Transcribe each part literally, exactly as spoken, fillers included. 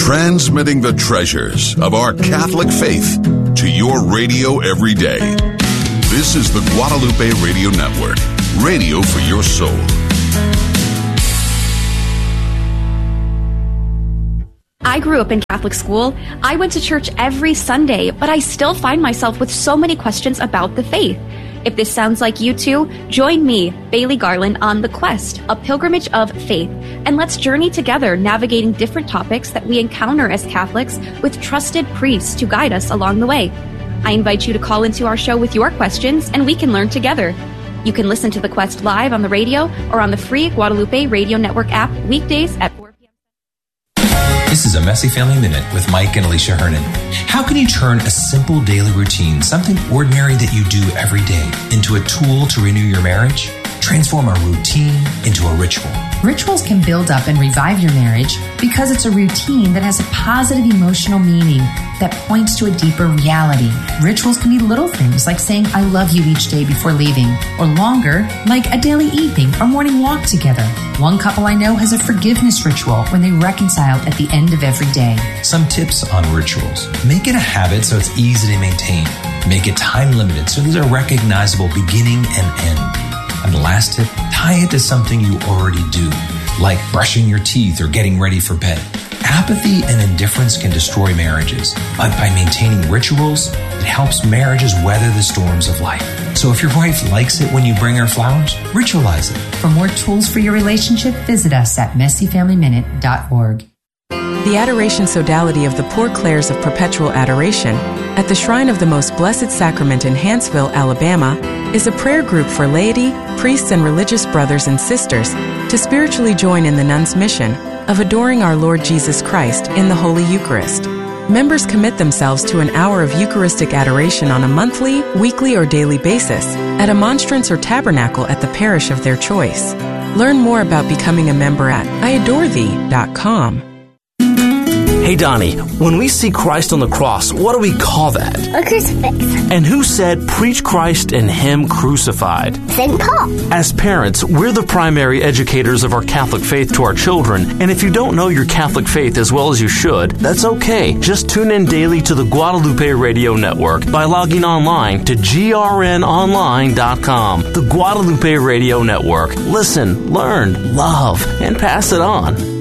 transmitting the treasures of our Catholic faith to your radio every day. This is the Guadalupe Radio Network, radio for your soul. I grew up in Catholic school. I went to church every Sunday, but I still find myself with so many questions about the faith. If this sounds like you too, join me, Bailey Garland, on The Quest, a pilgrimage of faith, and let's journey together navigating different topics that we encounter as Catholics with trusted priests to guide us along the way. I invite you to call into our show with your questions, and we can learn together. You can listen to The Quest live on the radio or on the free Guadalupe Radio Network app weekdays at four p.m. This is a Messy Family Minute with Mike and Alicia Hernan. How can you turn a simple daily routine, something ordinary that you do every day, into a tool to renew your marriage? Transform a routine into a ritual. Rituals can build up and revive your marriage because it's a routine that has a positive emotional meaning that points to a deeper reality. Rituals can be little things like saying I love you each day before leaving, or longer, like a daily evening or morning walk together. One couple I know has a forgiveness ritual when they reconcile at the end of every day. Some tips on rituals. Make it a habit so it's easy to maintain. Make it time limited so there's a recognizable beginning and end. And the last tip, tie it to something you already do, like brushing your teeth or getting ready for bed. Apathy and indifference can destroy marriages, but by maintaining rituals, it helps marriages weather the storms of life. So if your wife likes it when you bring her flowers, ritualize it. For more tools for your relationship, visit us at messy family minute dot org. The Adoration Sodality of the Poor Clares of Perpetual Adoration at the Shrine of the Most Blessed Sacrament in Hanceville, Alabama, is a prayer group for laity, priests, and religious brothers and sisters to spiritually join in the nuns' mission of adoring our Lord Jesus Christ in the Holy Eucharist. Members commit themselves to an hour of Eucharistic adoration on a monthly, weekly, or daily basis at a monstrance or tabernacle at the parish of their choice. Learn more about becoming a member at I adore thee dot com. Hey, Donnie, when we see Christ on the cross, what do we call that? A crucifix. And who said, preach Christ and Him crucified? Saint Paul. As parents, we're the primary educators of our Catholic faith to our children. And if you don't know your Catholic faith as well as you should, that's okay. Just tune in daily to the Guadalupe Radio Network by logging online to G R N online dot com. The Guadalupe Radio Network. Listen, learn, love, and pass it on.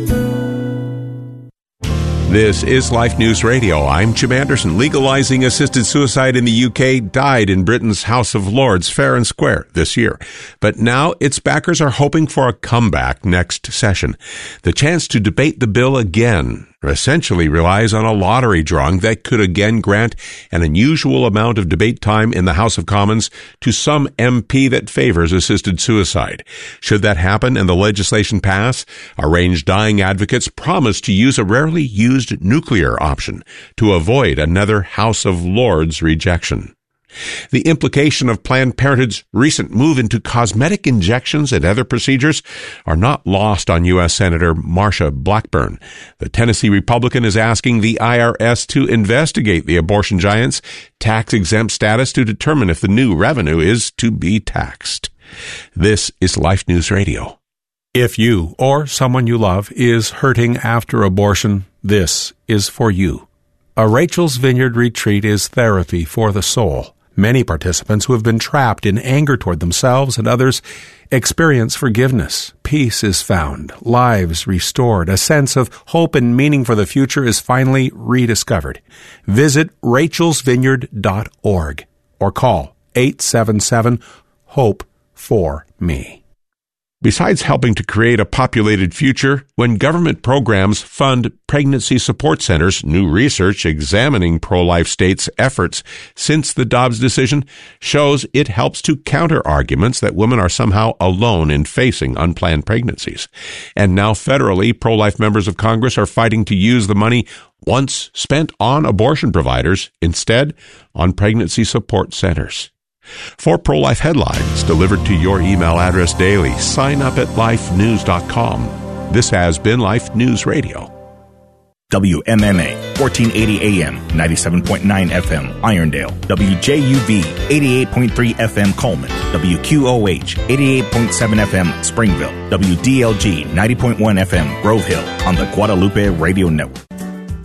This is Life News Radio. I'm Jim Anderson. Legalizing assisted suicide in the U K died in Britain's House of Lords fair and square this year. But now its backers are hoping for a comeback next session. The chance to debate the bill again essentially relies on a lottery drawing that could again grant an unusual amount of debate time in the House of Commons to some M P that favors assisted suicide. Should that happen and the legislation pass, arranged dying advocates promise to use a rarely used nuclear option to avoid another House of Lords rejection. The implication of Planned Parenthood's recent move into cosmetic injections and other procedures are not lost on U S Senator Marsha Blackburn. The Tennessee Republican is asking the I R S to investigate the abortion giant's tax-exempt status to determine if the new revenue is to be taxed. This is Life News Radio. If you or someone you love is hurting after abortion, this is for you. A Rachel's Vineyard retreat is therapy for the soul. Many participants who have been trapped in anger toward themselves and others experience forgiveness. Peace is found, lives restored, a sense of hope and meaning for the future is finally rediscovered. Visit rachels vineyard dot org or call eight seven seven HOPE for me. Besides helping to create a populated future, when government programs fund pregnancy support centers, new research examining pro-life states' efforts since the Dobbs decision shows it helps to counter arguments that women are somehow alone in facing unplanned pregnancies. And now federally, pro-life members of Congress are fighting to use the money once spent on abortion providers instead on pregnancy support centers. For pro-life headlines delivered to your email address daily, sign up at life news dot com. This has been Life News Radio. W M M A, fourteen eighty A M, ninety-seven point nine F M, Irondale. W J U V, eighty-eight point three F M, Coleman. W Q O H, eighty-eight point seven F M, Springville. W D L G, ninety point one F M, Grove Hill, on the Guadalupe Radio Network.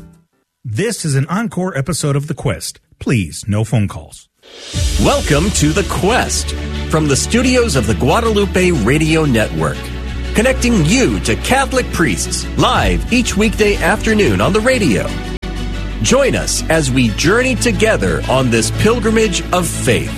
This is an encore episode of The Quest. Please, no phone calls. Welcome to The Quest from the studios of the Guadalupe Radio Network, connecting you to Catholic priests live each weekday afternoon on the radio. Join us as we journey together on this pilgrimage of faith.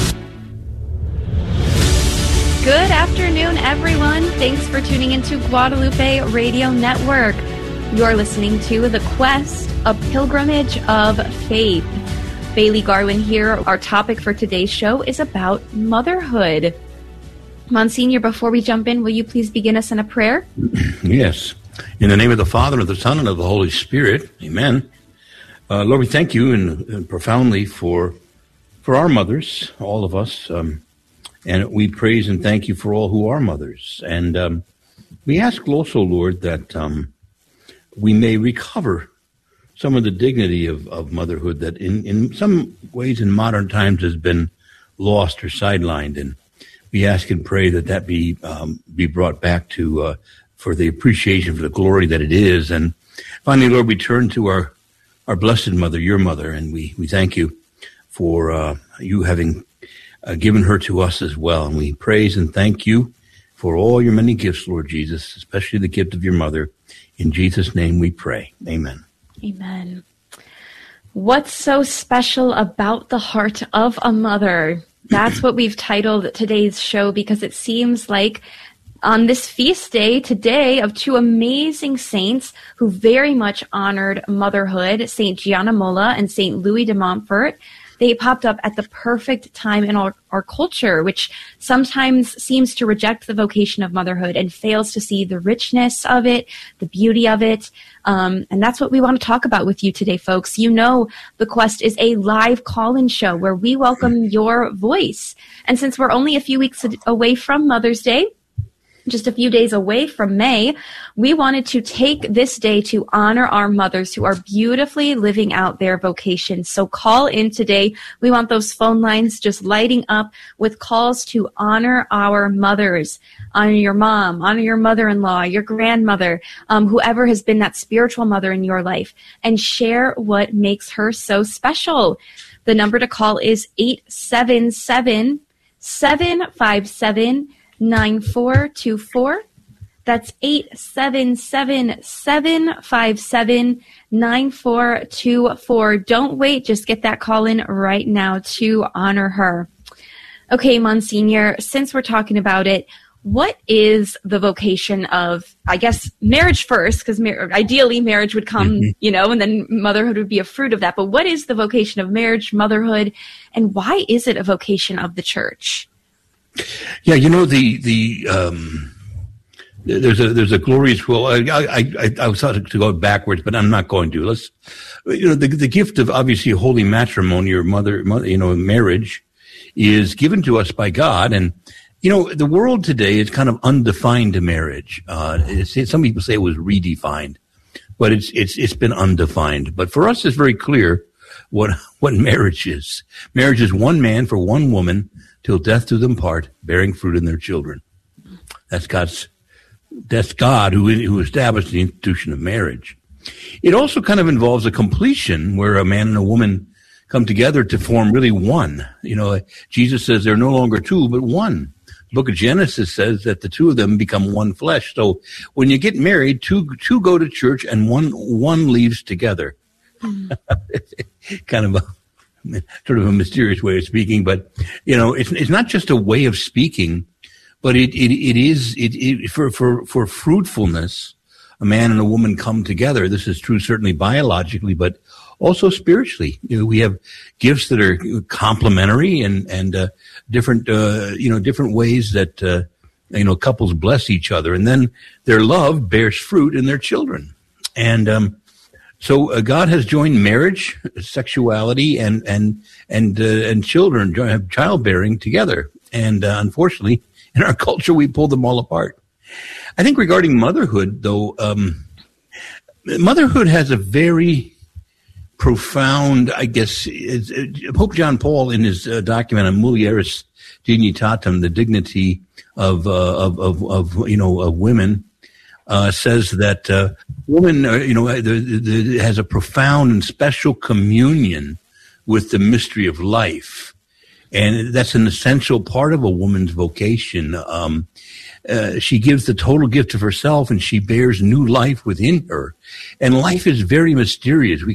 Good afternoon, everyone. Thanks for tuning into Guadalupe Radio Network. You're listening to The Quest, a pilgrimage of faith. Bailey Garland here. Our topic for today's show is about motherhood. Monsignor, before we jump in, will you please begin us in a prayer? Yes. In the name of the Father, and of the Son, and of the Holy Spirit. Amen. Uh, Lord, we thank you and, and profoundly for for our mothers, all of us. Um, and we praise and thank you for all who are mothers. And um, we ask also, Lord, that um, we may recover some of the dignity of, of motherhood that in, in some ways in modern times has been lost or sidelined. And we ask and pray that that be um, be brought back to uh, for the appreciation, for the glory that it is. And finally, Lord, we turn to our, our blessed mother, your mother, and we, we thank you for uh, you having uh, given her to us as well. And we praise and thank you for all your many gifts, Lord Jesus, especially the gift of your mother. In Jesus' name we pray. Amen. Amen. What's so special about the heart of a mother? That's what we've titled today's show, because it seems like on this feast day today of two amazing saints who very much honored motherhood, Saint Gianna Molla and Saint Louis de Montfort, they popped up at the perfect time in our, our culture, which sometimes seems to reject the vocation of motherhood and fails to see the richness of it, the beauty of it. Um, and that's what we want to talk about with you today, folks. You know, The Quest is a live call-in show where we welcome your voice. And since we're only a few weeks away from Mother's Day, just a few days away from May, we wanted to take this day to honor our mothers who are beautifully living out their vocation. So call in today. We want those phone lines just lighting up with calls to honor our mothers. Honor your mom, honor your mother-in-law, your grandmother, um, whoever has been that spiritual mother in your life, and share what makes her so special. The number to call is eight seven seven, seven five seven, nine four two four. That's eight seven seven, seven five seven, nine four two four. Don't wait. Just get that call in right now to honor her. Okay, Monsignor, since we're talking about it, what is the vocation of, I guess, marriage first, because mar- ideally marriage would come, mm-hmm. you know, and then motherhood would be a fruit of that. But what is the vocation of marriage, motherhood, and why is it a vocation of the church? Yeah, you know, the the um, there's a there's a glorious will. I I I, I was thought to go backwards, but I'm not going to. Let's, you know, the the gift of obviously holy matrimony or mother, mother you know, marriage is given to us by God, and you know, the world today is kind of undefined marriage. Uh, it's, some people say it was redefined, but it's it's it's been undefined. But for us, it's very clear what what marriage is. Marriage is one man for one woman, till death do them part, bearing fruit in their children. That's God's, that's God who, who established the institution of marriage. It also kind of involves a completion where a man and a woman come together to form really one. You know, Jesus says they're no longer two, but one. The book of Genesis says that the two of them become one flesh. So when you get married, two, two go to church and one, one leaves together. Mm. Kind of a, sort of a mysterious way of speaking, but you know, it's it's not just a way of speaking, but it it, it is it, it for for for fruitfulness. A man and a woman come together. This is true certainly biologically, but also spiritually. You know, we have gifts that are complementary and and uh, different uh, you know different ways that uh, you know couples bless each other, and then their love bears fruit in their children. And um, So uh, God has joined marriage, sexuality, and and and uh, and children, childbearing together. And uh, unfortunately, in our culture, we pull them all apart. I think regarding motherhood, though, um, motherhood has a very profound, I guess, it's, it, Pope John Paul in his uh, document on Mulieris Dignitatem, the dignity of uh, of, of of you know of women, uh, says that. Uh, woman, uh, you know, the, the, the, has a profound and special communion with the mystery of life. And that's an essential part of a woman's vocation. Um, uh, she gives the total gift of herself, and she bears new life within her. And life is very mysterious. We